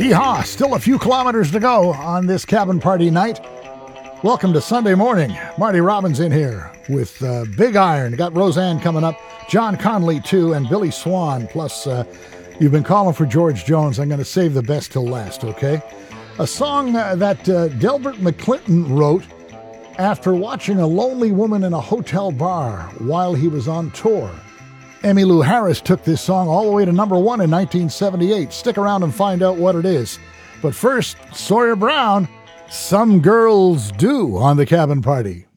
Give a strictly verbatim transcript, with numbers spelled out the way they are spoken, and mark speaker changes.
Speaker 1: Yeehaw! Still a few kilometers to go on this cabin party night. Welcome to Sunday morning. Marty Robbins in here with uh, Big Iron. Got Roseanne coming up, John Conley too, and Billy Swan. Plus, uh, you've been calling for George Jones. I'm going to save the best till last, okay? A song uh, that uh, Delbert McClinton wrote after watching a lonely woman in a hotel bar while he was on tour. Emmylou Harris took this song all the way to number one in nineteen seventy-eight. Stick around and find out what it is. But first, Sawyer Brown, Some Girls Do on the Cabin Party.